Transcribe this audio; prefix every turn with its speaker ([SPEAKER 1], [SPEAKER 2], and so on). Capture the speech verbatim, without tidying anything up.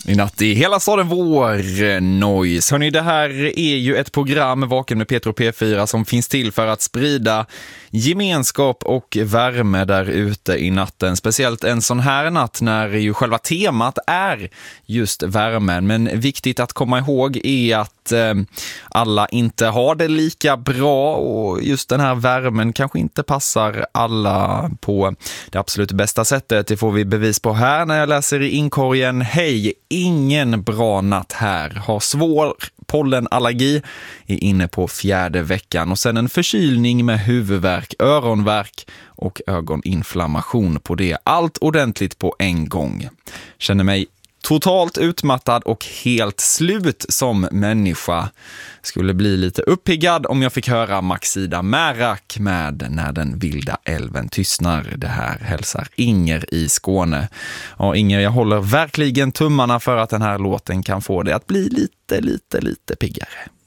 [SPEAKER 1] I natt i hela staden vår noise. Hörrni, det här är ju ett program, Vaken med Peter och P fyra, som finns till för att sprida gemenskap och värme där ute i natten. Speciellt en sån här natt när ju själva temat är just värmen. Men viktigt att komma ihåg är att eh, alla inte har det lika bra, och just den här värmen kanske inte passar alla på det absolut bästa sättet. Det får vi bevis på här när jag läser i inkorgen. Hej, ingen bra natt här. Har svår pollenallergi, är inne på fjärde veckan, och sen en förkylning med huvudvärk, öronvärk och ögoninflammation på det. Allt ordentligt på en gång. Känner mig totalt utmattad och helt slut som människa. Skulle bli lite uppiggad om jag fick höra Maxida Märak med När den vilda älven tystnar. Det här hälsar Inger i Skåne. Ja, Inger, jag håller verkligen tummarna för att den här låten kan få det att bli lite, lite, lite piggare.